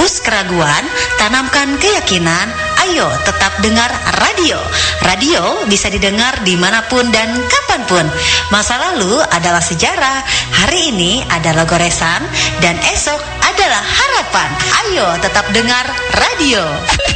hapus keraguan, tanamkan keyakinan. Ayo tetap dengar radio. Radio bisa didengar dimanapun dan kapanpun. Masa lalu adalah sejarah, hari ini adalah goresan, dan esok adalah harapan. Ayo tetap dengar radio.